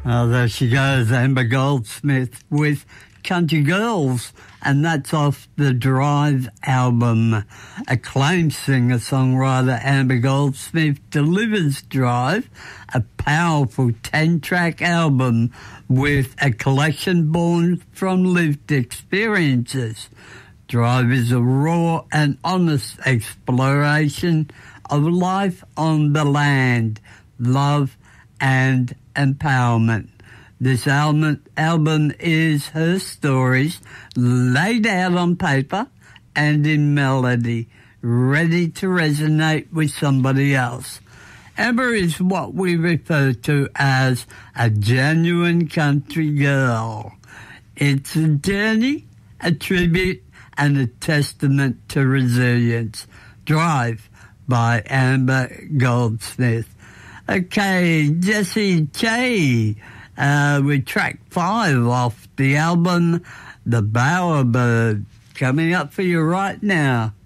Oh, there she goes, Amber Goldsmith with Country Girls, and that's off the Drive album. Acclaimed singer-songwriter Amber Goldsmith delivers Drive, a powerful 10-track album with a collection born from lived experiences. Drive is a raw and honest exploration of life on the land, love and empowerment. This album is her stories laid out on paper and in melody, ready to resonate with somebody else. Amber is what we refer to as a genuine country girl. It's a journey, a tribute, and a testament to resilience. Drive by Amber Goldsmith. Okay, Jessie J with track 5 off the album The Bowerbird, coming up for you right now.